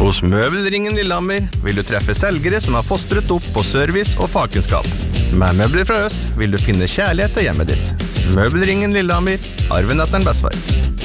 Hos Møbelringen Lillehammer vil du treffe selgere som har fostret opp på service og fagkunnskap. Med møbler fra oss vil du finne kjærlighet til hjemmet ditt. Møbelringen Lillehammer, arven etter en bestefar.